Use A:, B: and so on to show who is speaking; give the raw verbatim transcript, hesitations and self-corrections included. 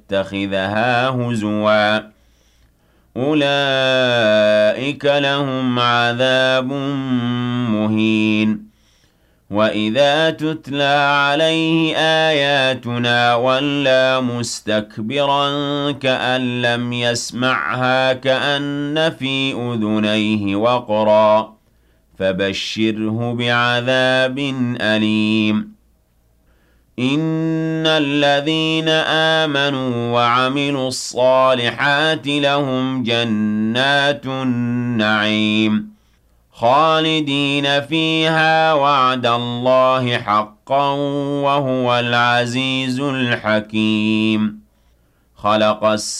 A: يتخذها هزوا أولئك لهم عذاب مهين وإذا تتلى عليه آياتنا ولى مستكبرا كأن لم يسمعها كأن في أذنيه وقرا فبشره بعذاب أليم إن الذين آمنوا وعملوا الصالحات لهم جنات النعيم خالدين فيها وعد الله حقا وهو العزيز الحكيم خلق